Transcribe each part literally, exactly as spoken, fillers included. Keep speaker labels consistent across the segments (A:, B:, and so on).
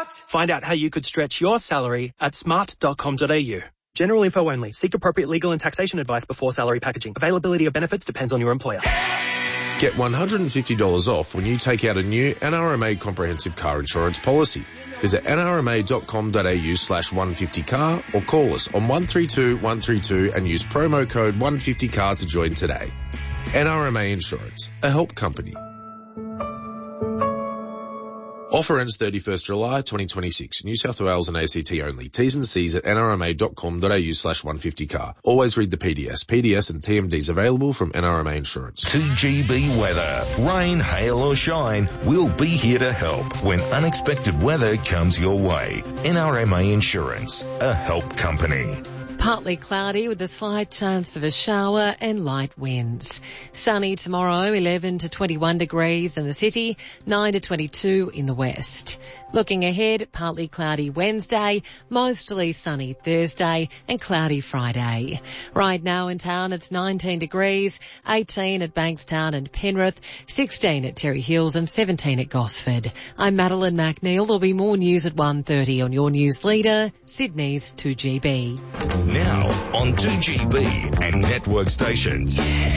A: Find out how you could stretch your salary at smart dot com dot a u. General info only. Seek appropriate legal and taxation advice before salary packaging. Availability of benefits depends on your employer.
B: Get one hundred fifty dollars off when you take out a new N R M A comprehensive car insurance policy. Visit n r m a dot com dot a u slash one fifty car or call us on one three two one three two and use promo code one fifty car to join today. N R M A Insurance, a help company. Offer ends thirty-first July twenty twenty-six. New South Wales and A C T only. T's and C's at n r m a dot com dot a u slash one fifty car. Always read the P D S. P D S and T M Ds available from N R M A Insurance.
C: two G B weather. Rain, hail or shine, we'll be here to help when unexpected weather comes your way. N R M A Insurance, a help company.
D: Partly cloudy with a slight chance of a shower and light winds. Sunny tomorrow, eleven to twenty-one degrees in the city, nine to twenty-two in the west. Looking ahead, partly cloudy Wednesday, mostly sunny Thursday and cloudy Friday. Right now in town it's nineteen degrees, eighteen at Bankstown and Penrith, sixteen at Terry Hills and seventeen at Gosford. I'm Madeline McNeil. There'll be more news at one thirty on your news leader, Sydney's two G B.
C: Now on two G B and network stations.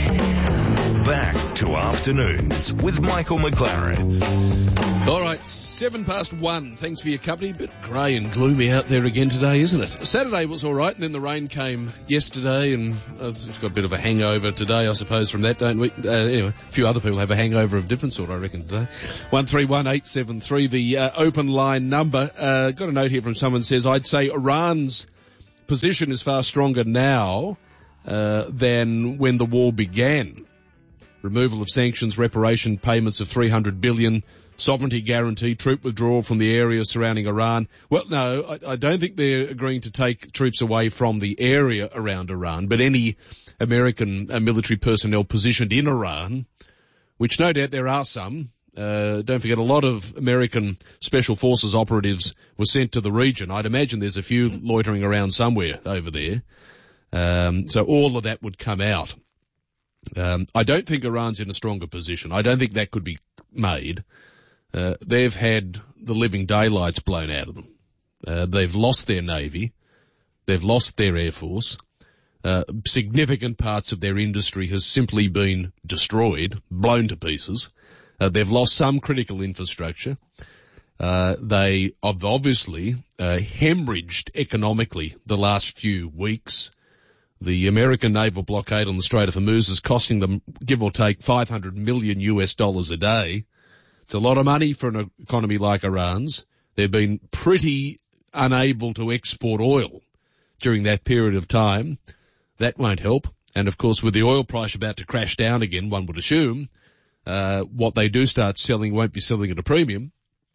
C: Back to Afternoons with Michael McLaren.
E: All right, seven past one. Thanks for your company. A bit grey and gloomy out there again today, isn't it? Saturday was all right, and then the rain came yesterday, and I've got a bit of a hangover today, I suppose, from that, don't we? Uh, anyway, a few other people have a hangover of different sort, I reckon, today. one three one eight seven three, the uh, open line number. Uh, got a note here from someone says, I'd say Iran's position is far stronger now uh, than when the war began. Removal of sanctions, reparation payments of three hundred billion dollars, sovereignty guarantee, troop withdrawal from the area surrounding Iran. Well, no, I, I don't think they're agreeing to take troops away from the area around Iran, but any American uh, military personnel positioned in Iran, which no doubt there are some. Uh, don't forget, a lot of American Special Forces operatives were sent to the region. I'd imagine there's a few loitering around somewhere over there. Um, so all of that would come out. Um, I don't think Iran's in a stronger position. I don't think that could be made. Uh, they've had the living daylights blown out of them. Uh, they've lost their navy. They've lost their air force. Uh, significant parts of their industry has simply been destroyed, blown to pieces. Uh, they've lost some critical infrastructure. Uh, they have obviously uh, hemorrhaged economically the last few weeks. The American naval blockade on the Strait of Hormuz is costing them, give or take, five hundred million U S dollars a day. It's a lot of money for an economy like Iran's. They've been pretty unable to export oil during that period of time. That won't help. And of course, with the oil price about to crash down again, one would assume, uh, what they do start selling won't be selling at a premium.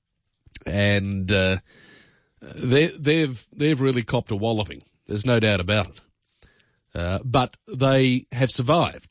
E: And, uh, they, they've, they've really copped a walloping. There's no doubt about it. Uh, but they have survived.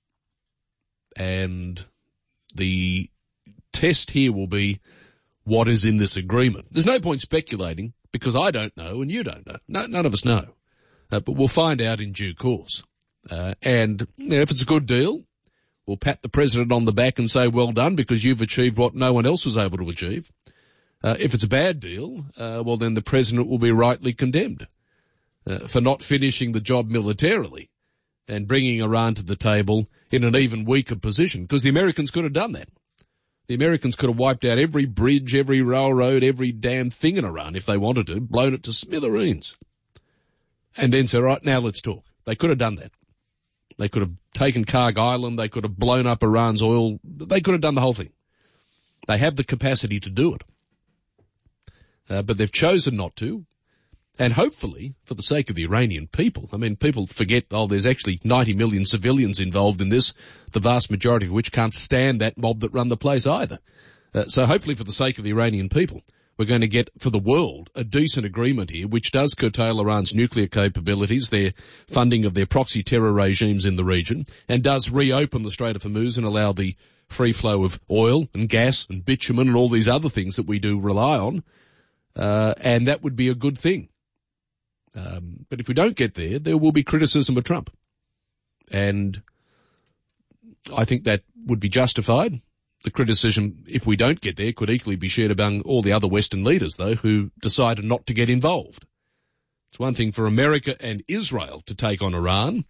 E: And the test here will be what is in this agreement. There's no point speculating because I don't know and you don't know. No, none of us know. Uh, but we'll find out in due course. Uh, and you know, if it's a good deal, we'll pat the president on the back and say, well done, because you've achieved what no one else was able to achieve. Uh, if it's a bad deal, uh, well then the president will be rightly condemned uh, for not finishing the job militarily and bringing Iran to the table in an even weaker position, because the Americans could have done that. The Americans could have wiped out every bridge, every railroad, every damn thing in Iran if they wanted to, blown it to smithereens. And then say, right, now let's talk. They could have done that. They could have taken Karg Island. They could have blown up Iran's oil. They could have done the whole thing. They have the capacity to do it. Uh, but they've chosen not to. And hopefully, for the sake of the Iranian people, I mean, people forget, oh, there's actually ninety million civilians involved in this, the vast majority of which can't stand that mob that run the place either. Uh, so hopefully for the sake of the Iranian people, we're going to get, for the world, a decent agreement here, which does curtail Iran's nuclear capabilities, their funding of their proxy terror regimes in the region, and does reopen the Strait of Hormuz and allow the free flow of oil and gas and bitumen and all these other things that we do rely on. Uh, and that would be a good thing. Um, but if we don't get there, there will be criticism of Trump. And I think that would be justified. the criticism, if we don't get there, could equally be shared among all the other Western leaders, though, who decided not to get involved. It's one thing for America and Israel to take on Iran.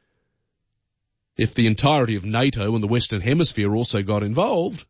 E: If the entirety of NATO and the Western Hemisphere also got involved,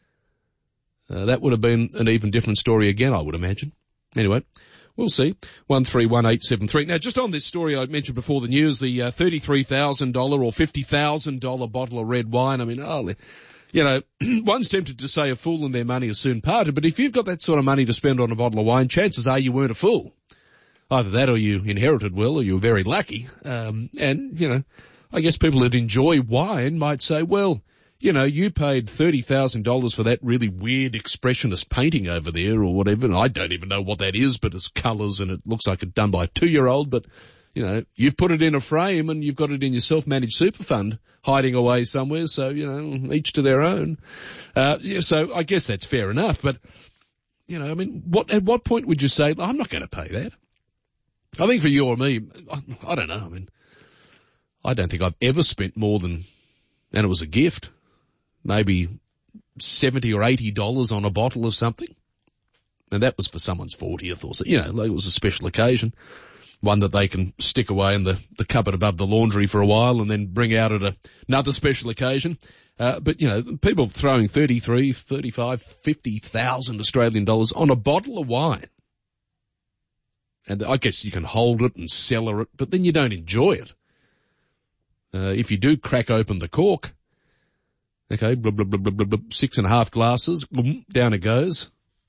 E: uh, that would have been an even different story again, I would imagine. Anyway, we'll see. one three one eight seven three. Now, just on this story I mentioned before the news, the uh, thirty-three thousand dollars or fifty thousand dollars bottle of red wine, I mean, oh, you know, one's tempted to say a fool and their money is soon parted, but if you've got that sort of money to spend on a bottle of wine, chances are you weren't a fool. Either that or you inherited well or you were very lucky. Um, and, you know, I guess people that enjoy wine might say, well, you know, you paid thirty thousand dollars for that really weird expressionist painting over there or whatever. And I don't even know what that is, but it's colours and it looks like it's done by a two-year-old. But, you know, you've put it in a frame and you've got it in your self-managed super fund hiding away somewhere. So, you know, each to their own. Uh, yeah, so I guess that's fair enough. But, you know, I mean, what at what point would you say, I'm not going to pay that? I think for you or me, I, I don't know. I mean, I don't think I've ever spent more than, and it was a gift, maybe seventy or eighty dollars on a bottle of something. And that was for someone's fortieth or so. You know, it was a special occasion, one that they can stick away in the, the cupboard above the laundry for a while and then bring out at a, another special occasion. Uh, but, you know, people throwing thirty-three, thirty-five, fifty thousand Australian dollars on a bottle of wine. And I guess you can hold it and cellar it, but then you don't enjoy it. Uh, if you do crack open the cork, okay, blub, blub, blub, blub, blub, six and a half glasses, boom, down it goes.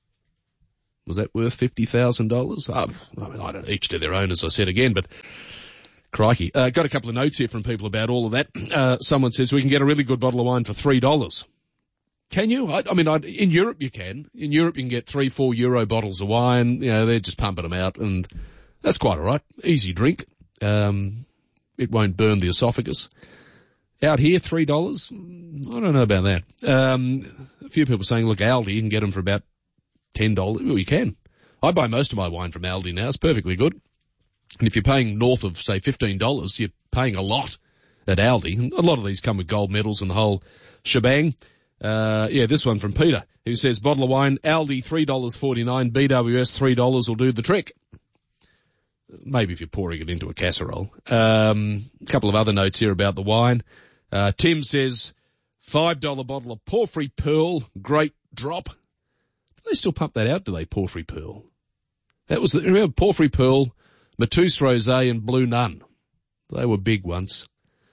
E: Was that worth fifty thousand dollars? Oh, I mean, I don't know, each to their own, as I said again, but crikey. Uh, got a couple of notes here from people about all of that. Uh, someone says we can get a really good bottle of wine for three dollars. Can you? I, I mean, I, in Europe you can. In Europe you can get three, four euro bottles of wine. You know, they're just pumping them out and that's quite all right. Easy drink. Um, it won't burn the esophagus. Out here, three dollars? I don't know about that. Um, a few people saying, look, Aldi, you can get them for about ten dollars. Well, you can. I buy most of my wine from Aldi now. It's perfectly good. And if you're paying north of, say, fifteen dollars, you're paying a lot at Aldi. And a lot of these come with gold medals and the whole shebang. Uh, yeah, this one from Peter, who says, bottle of wine, Aldi, three dollars forty-nine, B W S, three dollars will do the trick. Maybe if you're pouring it into a casserole. Um, a couple of other notes here about the wine. Uh, Tim says, five dollars bottle of Porphyry Pearl, great drop. Do they still pump that out, do they, Porphyry Pearl? That was the, remember Porphyry Pearl, Mateus Rosé and Blue Nun. They were big once.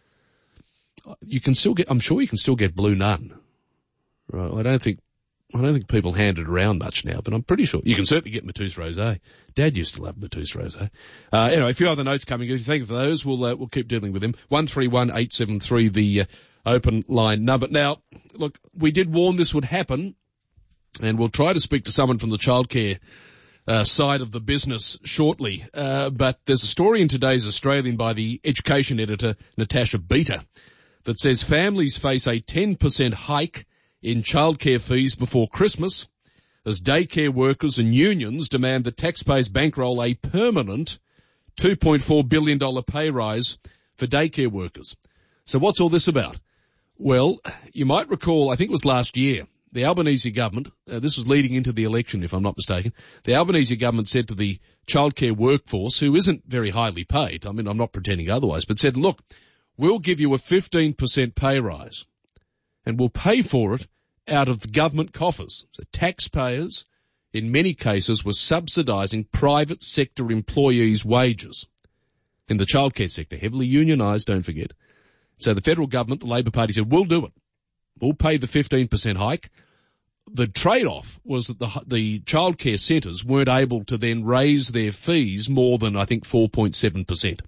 E: You can still get, I'm sure you can still get Blue Nun. Right, I don't think, I don't think people hand it around much now, but I'm pretty sure you can certainly get Mateus Rosé. Dad used to love Mateus Rosé. Uh, anyway, a few other notes coming. If you think of those, we'll, uh, we'll keep dealing with them. one three one eight seven three, the uh, open line number. Now, look, we did warn this would happen, and we'll try to speak to someone from the childcare uh, side of the business shortly. Uh, but there's a story in today's Australian by the education editor, Natasha Beta, that says families face a ten percent hike in childcare fees before Christmas as daycare workers and unions demand that taxpayers bankroll a permanent two point four billion dollars pay rise for daycare workers. So what's all this about? Well, you might recall, I think it was last year, the Albanese government, uh, this was leading into the election if I'm not mistaken, the Albanese government said to the childcare workforce, who isn't very highly paid, I mean I'm not pretending otherwise, but said, look, we'll give you a fifteen percent pay rise. And we'll pay for it out of the government coffers. So taxpayers, in many cases, were subsidising private sector employees' wages. In the childcare sector, heavily unionised, don't forget. So the federal government, the Labor Party, said, we'll do it. We'll pay the fifteen percent hike. The trade-off was that the, the childcare centres weren't able to then raise their fees more than, I think, four point seven percent.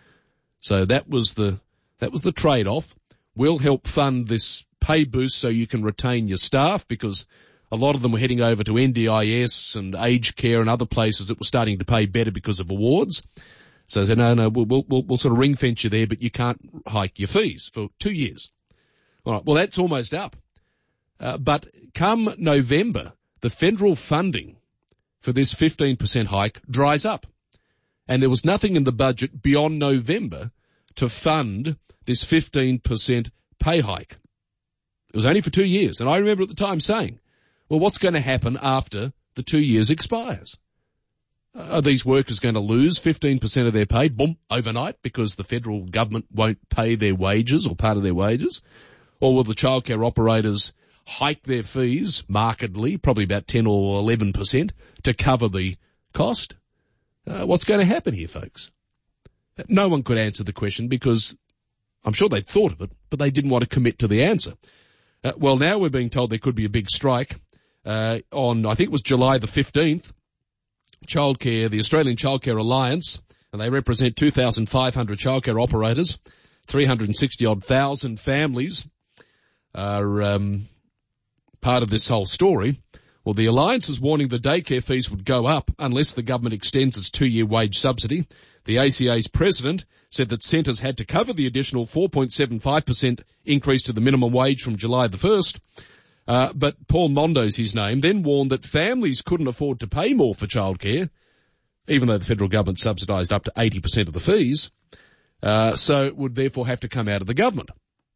E: So that was the, that was the trade-off. We'll help fund this pay boost so you can retain your staff because a lot of them were heading over to N D I S and aged care and other places that were starting to pay better because of awards. So they said, no, no, we'll, we'll, we'll sort of ring fence you there, but you can't hike your fees for two years. All right, well, that's almost up. Uh, but come November, the federal funding for this fifteen percent hike dries up. And there was nothing in the budget beyond November to fund this fifteen percent pay hike. It was only for two years. And I remember at the time saying, well, what's going to happen after the two years expires? Are these workers going to lose fifteen percent of their pay, boom, overnight, because the federal government won't pay their wages or part of their wages? Or will the childcare operators hike their fees markedly, probably about ten or eleven percent, to cover the cost? Uh, what's going to happen here, folks? No one could answer the question because I'm sure they'd thought of it, but they didn't want to commit to the answer. Uh, well, now we're being told there could be a big strike uh, on, I think it was July the fifteenth. Childcare, the Australian Childcare Alliance, and they represent two thousand five hundred childcare operators, three hundred sixty odd thousand families are um, part of this whole story. Well, the Alliance is warning the daycare fees would go up unless the government extends its two-year wage subsidy. The A C A's president said that centres had to cover the additional four point seven five percent increase to the minimum wage from July the first. Uh, but Paul Mondo's his name, then warned that families couldn't afford to pay more for childcare, even though the federal government subsidised up to eighty percent of the fees, uh, so it would therefore have to come out of the government.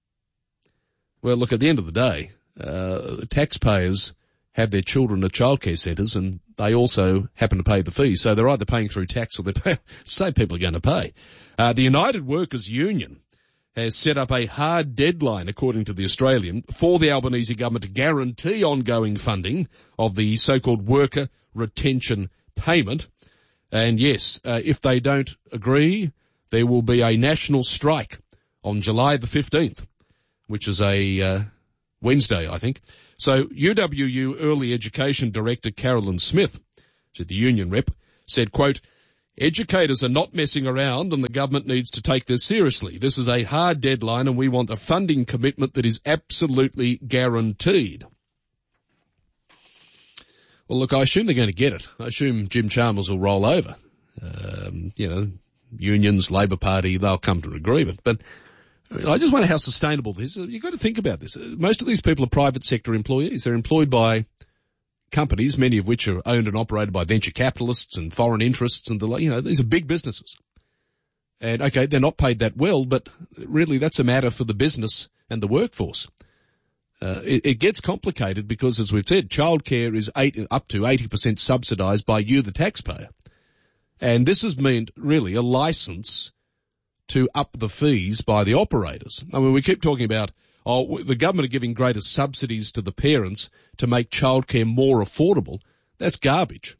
E: Well, look, at the end of the day, uh, taxpayers have their children at childcare centres and they also happen to pay the fees, so they're either paying through tax or they're paying, same people are going to pay. Uh, the United Workers Union has set up a hard deadline, according to the Australian, for the Albanese government to guarantee ongoing funding of the so-called worker retention payment. And yes, uh, if they don't agree, there will be a national strike on July the fifteenth, which is a uh, Wednesday, I think. So U W U Early Education Director Carolyn Smith, the union rep, said, quote, educators are not messing around and the government needs to take this seriously. This is a hard deadline and we want a funding commitment that is absolutely guaranteed. Well, look, I assume they're going to get it. I assume Jim Chalmers will roll over. Um, you know, unions, Labor Party, they'll come to an agreement. But I just wonder how sustainable this is. You've got to think about this. Most of these people are private sector employees. They're employed by companies, many of which are owned and operated by venture capitalists and foreign interests and the, you know, these are big businesses. And okay, they're not paid that well, but really that's a matter for the business and the workforce. Uh, it, it gets complicated because, as we've said, childcare is eight, up to eighty percent subsidised by you, the taxpayer. And this has meant really a licence to up the fees by the operators. I mean, we keep talking about, oh, the government are giving greater subsidies to the parents to make childcare more affordable. That's garbage.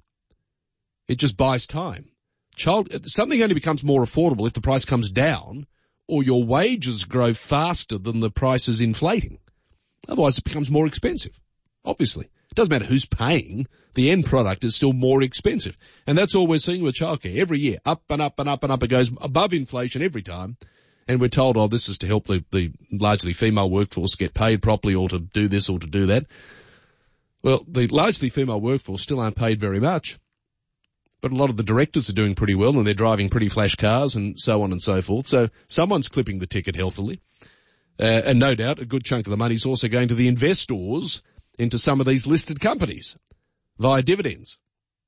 E: It just buys time. Child, something only becomes more affordable if the price comes down or your wages grow faster than the price is inflating. Otherwise it becomes more expensive. Obviously. It doesn't matter who's paying. The end product is still more expensive. And that's all we're seeing with childcare. Every year, up and up and up and up. It goes above inflation every time. And we're told, oh, this is to help the, the largely female workforce get paid properly or to do this or to do that. Well, the largely female workforce still aren't paid very much. But a lot of the directors are doing pretty well and they're driving pretty flash cars and so on and so forth. So someone's clipping the ticket healthily. Uh, and no doubt a good chunk of the money is also going to the investors into some of these listed companies via dividends.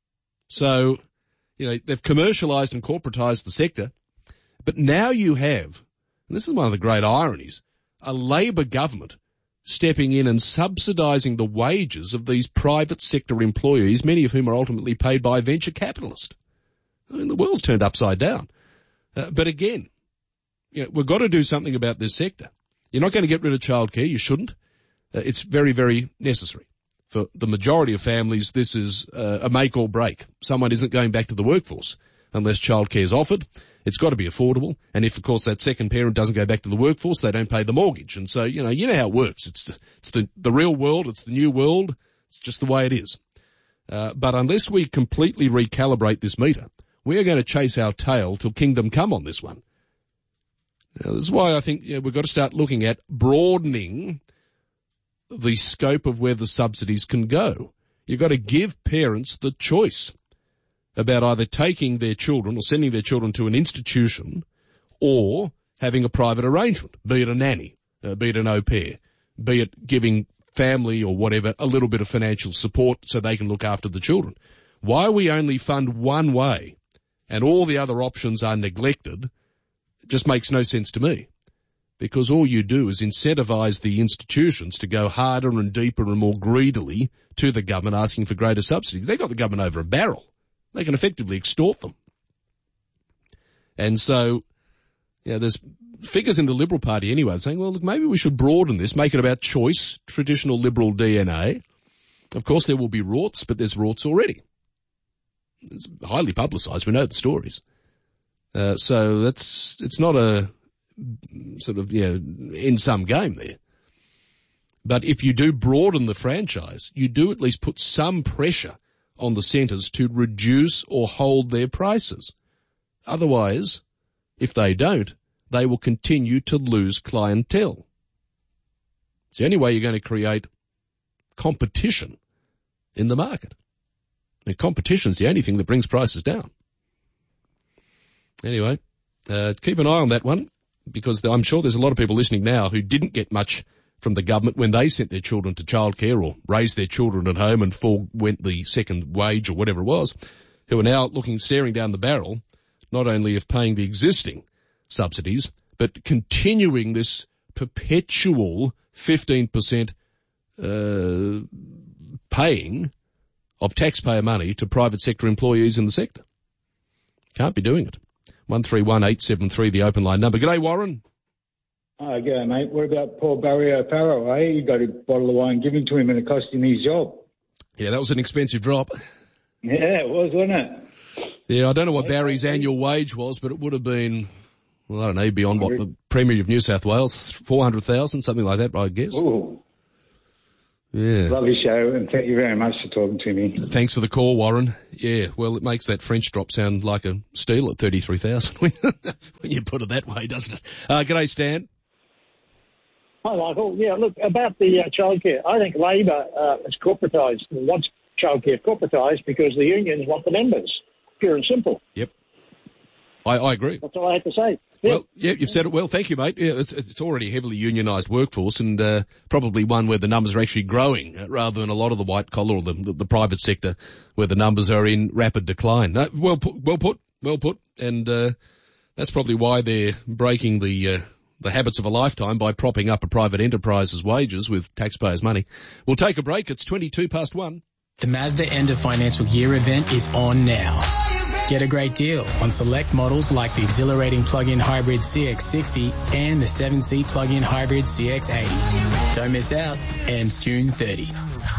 E: So, you know, they've commercialised and corporatised the sector. But now you have, and this is one of the great ironies, a Labor government stepping in and subsidising the wages of these private sector employees, many of whom are ultimately paid by venture capitalists. I mean, the world's turned upside down. Uh, but again, you know, we've got to do something about this sector. You're not going to get rid of childcare. You shouldn't. Uh, it's very, very necessary. For the majority of families, this is uh, a make or break. Someone isn't going back to the workforce unless childcare is offered. It's got to be affordable. And if, of course, that second parent doesn't go back to the workforce, they don't pay the mortgage. And so, you know, you know how it works. It's, it's the, the real world. It's the new world. It's just the way it is. Uh, but unless we completely recalibrate this meter, we are going to chase our tail till kingdom come on this one. Now, this is why I think you know, we've got to start looking at broadening the scope of where the subsidies can go. You've got to give parents the choice about either taking their children or sending their children to an institution or having a private arrangement, be it a nanny, uh, be it an au pair, be it giving family or whatever a little bit of financial support so they can look after the children. Why we only fund one way and all the other options are neglected just makes no sense to me. because all you do is incentivise the institutions to go harder and deeper and more greedily to the government asking for greater subsidies. They've got the government over a barrel. They can effectively extort them. And so, you know, there's figures in the Liberal Party anyway saying, well, look, maybe we should broaden this, make it about choice, traditional Liberal D N A. Of course, there will be rorts, but there's rorts already. It's highly publicised. We know the stories. Uh, so that's, it's not a sort of, yeah, in some game there. But if you do broaden the franchise, you do at least put some pressure on the centres to reduce or hold their prices. Otherwise, if they don't, they will continue to lose clientele. It's the only way you're going to create competition in the market. And competition's the only thing that brings prices down. Anyway, uh, keep an eye on that one, because I'm sure there's a lot of people listening now who didn't get much from the government when they sent their children to childcare or raised their children at home and forewent the second wage or whatever it was, who are now looking, staring down the barrel, not only of paying the existing subsidies, but continuing this perpetual fifteen percent uh, paying of taxpayer money to private sector employees in the sector. Can't be doing it. one three one eight seven three, the open line number. G'day, Warren.
F: Oh, g'day, mate. What about poor Barry O'Farrell, eh? You got a bottle of wine given to him and it cost him his job.
E: Yeah, that was an expensive drop.
F: Yeah, it was, wasn't it?
E: Yeah, I don't know what Barry's annual wage was, but it would have been, well, I don't know, beyond what the Premier of New South Wales, four hundred thousand, something like that, I guess.
F: Ooh.
E: Yeah.
F: Lovely show, and thank you very much for talking to me.
E: Thanks for the call, Warren. Yeah, well, it makes that French drop sound like a steal at thirty-three thousand when you put it that way, doesn't it? Uh, g'day, Stan.
G: Hi, Michael. Yeah, look, about the uh, childcare, I think Labor uh, is corporatised, wants childcare corporatised because the unions want the members, pure and simple.
E: Yep. I, I agree.
G: That's all I have to say. Yeah.
E: Well, yeah, you've said it well. Thank you, mate. Yeah, it's, it's already a heavily unionised workforce and uh, probably one where the numbers are actually growing uh, rather than a lot of the white collar or the, the, the private sector where the numbers are in rapid decline. No, well put, well put, well put. And uh, that's probably why they're breaking the uh, the habits of a lifetime by propping up a private enterprise's wages with taxpayers' money. We'll take a break. It's twenty-two past one.
H: The Mazda End of Financial Year event is on now. Get a great deal on select models like the exhilarating plug-in hybrid C X sixty and the seven-seat plug-in hybrid C X eighty. Don't miss out. Ends June thirtieth.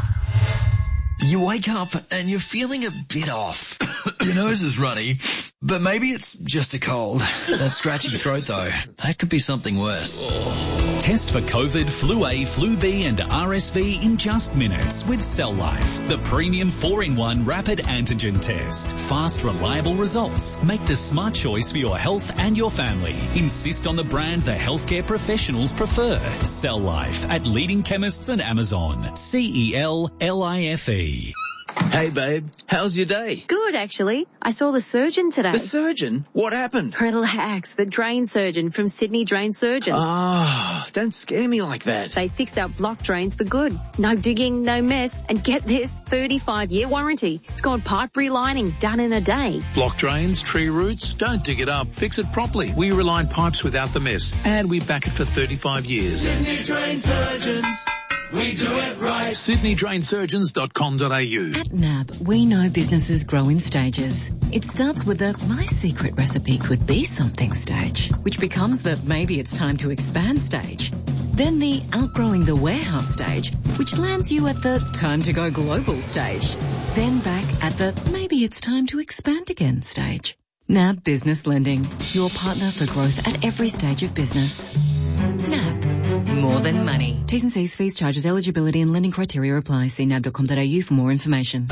I: You wake up and you're feeling a bit off. Your nose is runny, but maybe it's just a cold. That scratchy throat though, that could be something worse.
J: Test for COVID, Flu A, Flu B and R S V in just minutes with Cell Life, the premium four in one rapid antigen test. Fast, reliable results. Make the smart choice for your health and your family. Insist on the brand the healthcare professionals prefer. Cell Life at leading chemists and Amazon. C E L L I F E.
I: Hey babe, how's your day?
K: Good, actually. I saw the surgeon today.
I: The surgeon? What happened?
K: Relax, the drain surgeon from Sydney Drain Surgeons.
I: Ah, oh, don't scare me like that.
K: They fixed our block drains for good. No digging, no mess. And get this, thirty-five year warranty. It's got pipe relining, done in a day.
L: Block drains, tree roots, don't dig it up. Fix it properly. We reline pipes without the mess. And we back it for thirty-five years.
M: Sydney Drain Surgeons. We do it right.
L: Sydney Drain Surgeons dot com dot a u.
N: At N A B, we know businesses grow in stages. It starts with the my secret recipe could be something stage, which becomes the maybe it's time to expand stage. Then the outgrowing the warehouse stage, which lands you at the time to go global stage. Then back at the maybe it's time to expand again stage. N A B Business Lending, your partner for growth at every stage of business. N A B. More than money. T's and C's, fees, charges, eligibility and lending criteria apply. See N A B dot com dot a u for more information.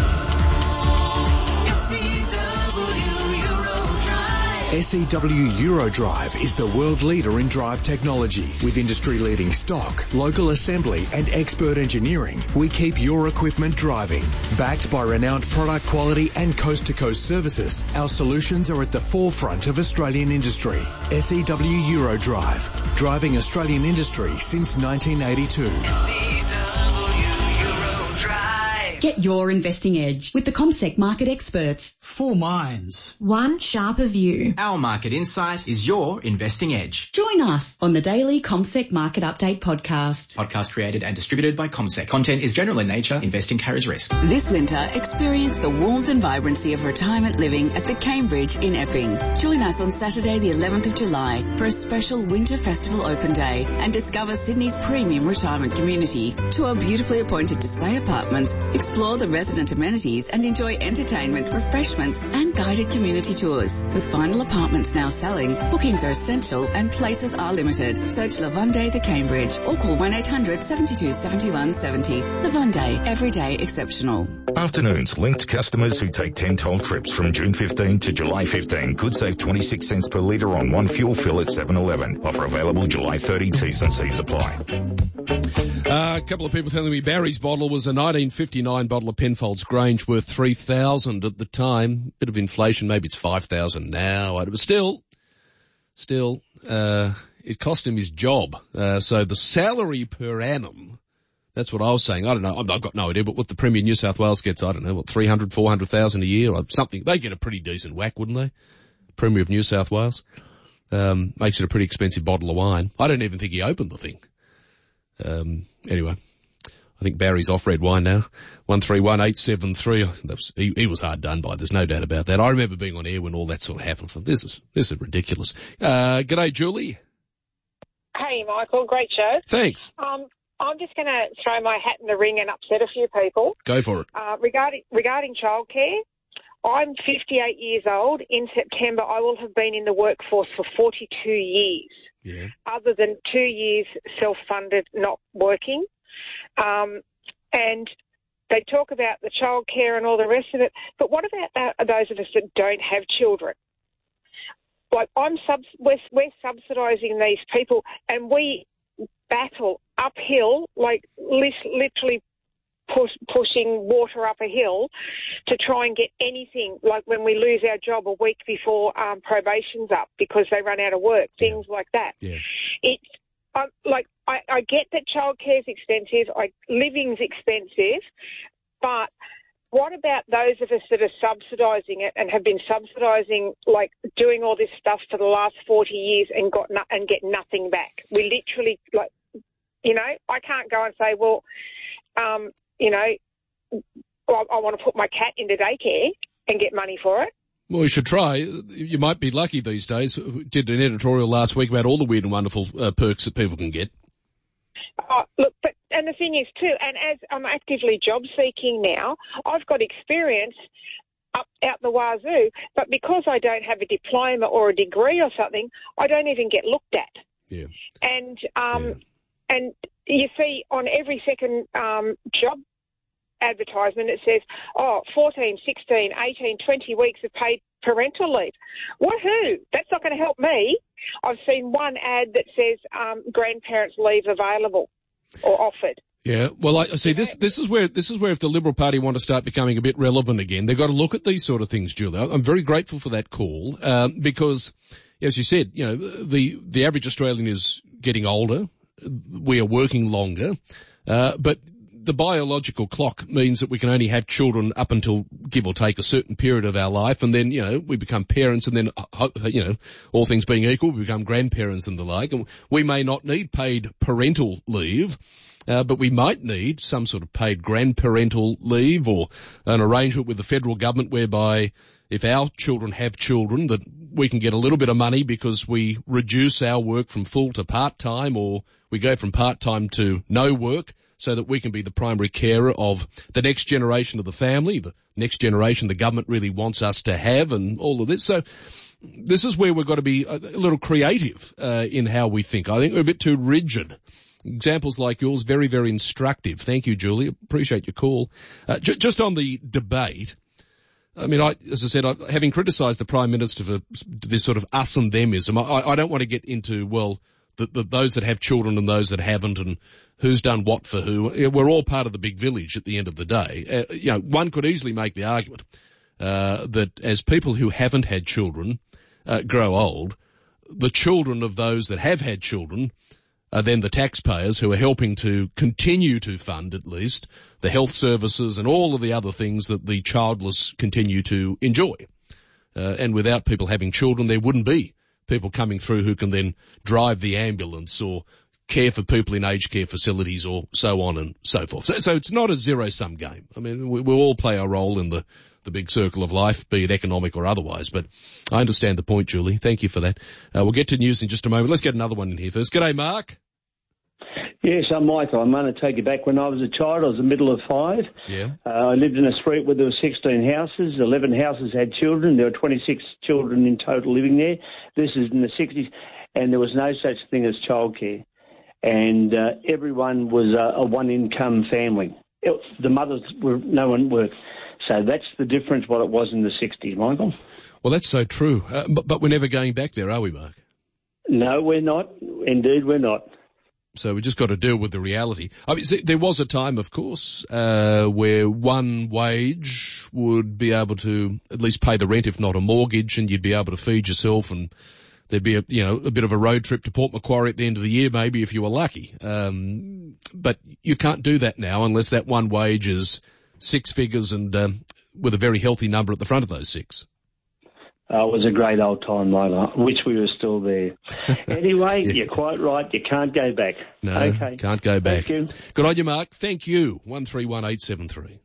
O: S E W Eurodrive is the world leader in drive technology. With industry-leading stock, local assembly and expert engineering, we keep your equipment driving. Backed by renowned product quality and coast-to-coast services, our solutions are at the forefront of Australian industry. S E W Eurodrive, driving Australian industry since nineteen eighty-two.
M: S E W Eurodrive.
P: Get your investing edge with the CommSec market experts.
Q: Four minds.
P: One sharper view.
Q: Our market insight is your investing edge.
P: Join us on the daily CommSec Market Update podcast.
Q: Podcast created and distributed by CommSec. Content is general in nature. Investing carries risk.
R: This winter, experience the warmth and vibrancy of retirement living at the Cambridge in Epping. Join us on Saturday the eleventh of July for a special Winter Festival Open Day and discover Sydney's premium retirement community. Tour beautifully appointed display apartments, explore the resident amenities and enjoy entertainment, refreshments and guided community tours. With final apartments now selling, bookings are essential and places are limited. Search Lavunde the Cambridge or call one eight hundred seventy-two seventy-one seventy. Lavunde, everyday exceptional.
C: Afternoons linked customers who take ten toll trips from June fifteenth to July fifteenth could save twenty-six cents per litre on one fuel fill at seven eleven. Offer available July thirtieth. T's and C's apply.
E: Uh, a couple of people telling me Barry's bottle was a nineteen fifty-nine bottle of Penfolds Grange worth three thousand dollars at the time. Bit of inflation, maybe it's five thousand dollars now. But still, still, uh, it cost him his job. Uh, so the salary per annum, that's what I was saying. I don't know. I've got no idea, but what the Premier New South Wales gets, I don't know, what, three hundred, four hundred thousand a year or something. They get a pretty decent whack, wouldn't they? Premier of New South Wales. Um, makes it a pretty expensive bottle of wine. I don't even think he opened the thing. Um, anyway, I think Barry's off red wine now. one three one eight seven three. That was, he, he was hard done by. There's no doubt about that. I remember being on air when all that sort of happened. This is, this is ridiculous. Uh, g'day, Julie.
S: Hey, Michael. Great show.
E: Thanks.
S: Um, I'm just going to throw my hat in the ring and upset a few people.
E: Go for it.
S: Uh, regarding, regarding childcare, I'm fifty-eight years old. In September, I will have been in the workforce for forty-two years.
E: Yeah.
S: Other than two years self-funded, not working. Um, and they talk about the childcare and all the rest of it. But what about that, those of us that don't have children? Like, I'm sub, we're, we're subsidising these people, and we battle uphill, like literally push, pushing water up a hill to try and get anything, like when we lose our job a week before um, probation's up because they run out of work, yeah. Things like that.
E: Yeah.
S: It's um, like I, I get that childcare's expensive, I, living's expensive, but what about those of us that are subsidising it and have been subsidising, like doing all this stuff for the last forty years and got no, and get nothing back? We literally, like, you know, I can't go and say, well, um, you know, I, I want to put my cat into daycare and get money for it.
E: Well, you should try. You might be lucky these days. We did an editorial last week about all the weird and wonderful uh, perks that people can get.
S: Oh, look, but and the thing is too, and as I'm actively job seeking now, I've got experience up out the wazoo, but because I don't have a diploma or a degree or something, I don't even get looked at.
E: Yeah.
S: And um, yeah. and you see on every second um, job advertisement it says, oh, fourteen, sixteen, eighteen, twenty weeks of paid parental leave. Woohoo! That's not going to help me. I've seen one ad that says um, grandparents' leave available or offered.
E: Yeah, well, I see. This this is where this is where if the Liberal Party want to start becoming a bit relevant again, they've got to look at these sort of things, Julia. I'm very grateful for that call um, because, as you said, you know, the the average Australian is getting older. We are working longer, uh, but the biological clock means that we can only have children up until, give or take, a certain period of our life, and then, you know, we become parents, and then, you know, all things being equal, we become grandparents and the like, and we may not need paid parental leave, uh, but we might need some sort of paid grandparental leave or an arrangement with the federal government whereby if our children have children that we can get a little bit of money because we reduce our work from full to part-time, or we go from part-time to no work, so that we can be the primary carer of the next generation of the family, the next generation the government really wants us to have, and all of this. So this is where we've got to be a little creative uh, in how we think. I think we're a bit too rigid. Examples like yours, very, very instructive. Thank you, Julie. Appreciate your call. Uh, j- just on the debate, I mean, I, as I said, I, having criticised the Prime Minister for this sort of us and themism, I, I don't want to get into, well, the, the, those that have children and those that haven't, and who's done what for who. We're all part of the big village at the end of the day. Uh, you know, one could easily make the argument uh, that as people who haven't had children uh, grow old, the children of those that have had children are then the taxpayers who are helping to continue to fund, at least, the health services and all of the other things that the childless continue to enjoy. Uh, and without people having children, there wouldn't be people coming through who can then drive the ambulance or care for people in aged care facilities or so on and so forth. So, so it's not a zero-sum game. I mean, we, we all play our role in the, the big circle of life, be it economic or otherwise. But I understand the point, Julie. Thank you for that. Uh, we'll get to news in just a moment. Let's get another one in here first. G'day, Mark.
T: Yes, I'm Michael. I'm going to take you back. When I was a child, I was the middle of five.
E: Yeah.
T: Uh, I lived in a street where there were sixteen houses. eleven houses had children. There were twenty-six children in total living there. This is in the sixties, and there was no such thing as childcare. And uh, everyone was a, a one-income family. It, the mothers were no one worked. So that's the difference what it was in the sixties, Michael.
E: Well, that's so true. Uh, but, but we're never going back there, are we, Mark?
T: No, we're not. Indeed, we're not.
E: So we just got to deal with the reality. I mean, there was a time, of course, uh, where one wage would be able to at least pay the rent, if not a mortgage, and you'd be able to feed yourself, and there'd be a, you know, a bit of a road trip to Port Macquarie at the end of the year, maybe, if you were lucky. Um, but you can't do that now unless that one wage is six figures and um, with a very healthy number at the front of those six.
T: Uh, it was a great old time, mate. I wish we were still there. Anyway, yeah. You're quite right. You can't go back.
E: No,
T: okay.
E: Can't go back.
T: Thank you.
E: Good on you, Mark. Thank you. one three one eight seven three.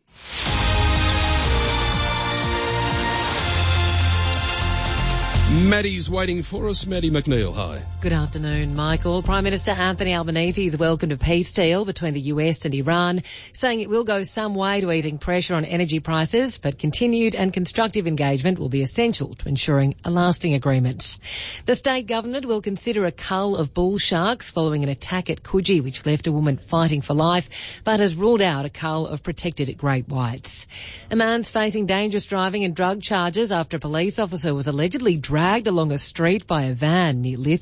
E: Maddie's waiting for us. Maddie McNeil, hi.
D: Good afternoon, Michael. Prime Minister Anthony Albanese has welcomed a peace deal between the U S and Iran, saying it will go some way to easing pressure on energy prices, but continued and constructive engagement will be essential to ensuring a lasting agreement. The state government will consider a cull of bull sharks following an attack at Coogee, which left a woman fighting for life, but has ruled out a cull of protected great whites. A man's facing dangerous driving and drug charges after a police officer was allegedly dragged along a street by a van near Lithgow